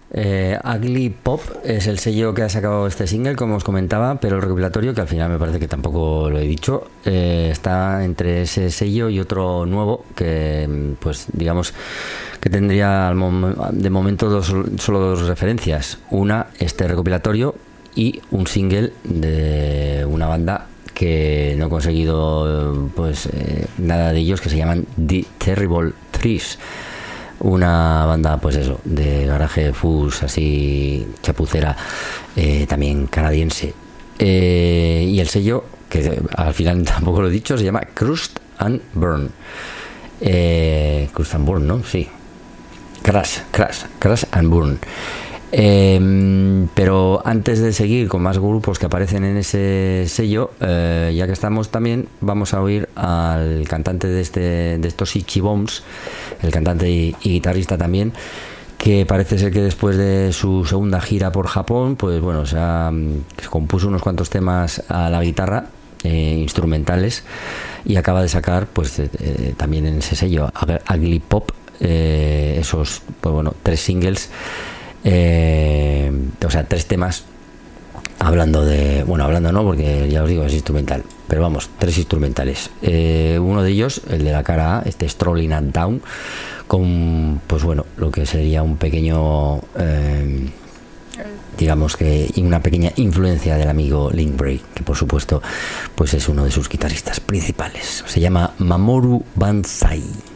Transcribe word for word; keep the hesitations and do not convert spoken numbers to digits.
Eh, Ugly Pop es el sello que ha sacado este single, como os comentaba, pero el recopilatorio, que al final me parece que tampoco lo he dicho, eh, está entre ese sello y otro nuevo que, pues digamos, que tendría al mom- de momento dos, solo dos referencias. Una, este recopilatorio, y un single de una banda que no he conseguido pues eh, nada de ellos, que se llaman The Terrible Threes. Una banda, pues eso, de garaje fuzz, así chapucera, eh, también canadiense. Eh, y el sello, que al final tampoco lo he dicho, se llama Crust and Burn. Eh, Crust and Burn, ¿no? Sí. Crash, Crash, Crash and Burn. Eh, pero antes de seguir con más grupos que aparecen en ese sello, eh, ya que estamos, también vamos a oír al cantante de este de estos Itchy Bones, el cantante y, y guitarrista también, que parece ser que después de su segunda gira por Japón, pues bueno, se, ha, se compuso unos cuantos temas a la guitarra, eh, instrumentales, y acaba de sacar pues eh, eh, también en ese sello Ugly Pop, eh, esos pues bueno, tres singles. Eh, o sea, tres temas hablando de, bueno, hablando no, porque ya os digo, es instrumental, pero vamos, tres instrumentales. Eh, uno de ellos, el de la cara A, este Strolling and Down, con, pues bueno, lo que sería un pequeño, eh, digamos que una pequeña influencia del amigo Link Bray, que por supuesto, pues es uno de sus guitarristas principales. Se llama Mamoru Banzai.